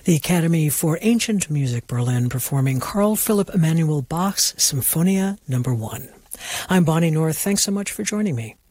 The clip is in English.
the Academy for Ancient Music Berlin performing Carl Philipp Emanuel Bach's Symphonia No. 1. I'm Bonnie North. Thanks so much for joining me.